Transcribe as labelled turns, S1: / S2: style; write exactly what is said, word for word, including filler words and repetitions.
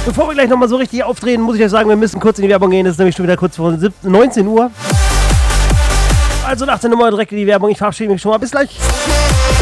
S1: Bevor wir gleich nochmal so richtig auftreten, muss ich euch sagen, wir müssen kurz in die Werbung gehen. Es ist nämlich schon wieder kurz vor neunzehn Uhr. Also nach der Nummer direkt in die Werbung. Ich verabschiede mich schon mal. Bis gleich.